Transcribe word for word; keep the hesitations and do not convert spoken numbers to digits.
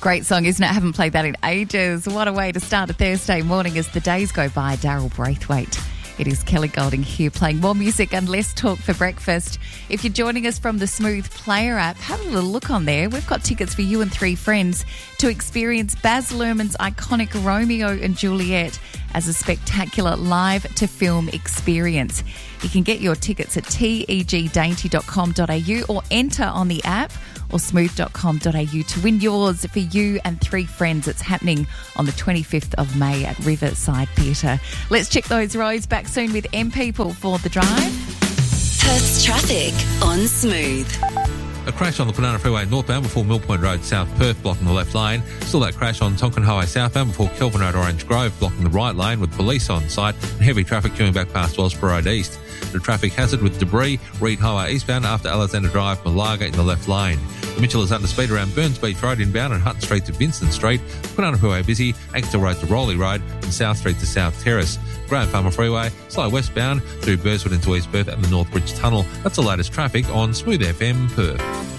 Great song, isn't it? I haven't played that in ages. What a way to start a Thursday morning as the days go by. Daryl Braithwaite. It is Kelly Golding here playing more music and less talk for breakfast. If you're joining us from the Smooth Player app, have a little look on there. We've got tickets for you and three friends to experience Baz Luhrmann's iconic Romeo and Juliet as a spectacular live-to-film experience. You can get your tickets at teg dainty dot com dot a u or enter on the app or smooth dot com dot a u to win yours for you and three friends. It's happening on the twenty-fifth of May at Riverside Theatre. Let's check those roads. Back soon with M People for The Drive. Perth's traffic on Smooth. A crash on the Kwinana Freeway northbound before Mill Point Road, South Perth, blocking the left lane. Still that crash on Tonkin Highway southbound before Kelvin Road, Orange Grove, blocking the right lane with police on site and heavy traffic queuing back past Wellsborough Road East. The traffic hazard with debris, Reed Highway eastbound after Alexander Drive, Malaga in the left lane. The Mitchell is under speed around Burns Beach Road inbound and Hutton Street to Vincent Street. Kwinana Freeway busy, Ankersville Road to Rowley Road and South Street to South Terrace. Graham Farmer Freeway, slow westbound through Burswood into East Perth and the North Bridge Tunnel. That's the latest traffic on Smooth F M Perth.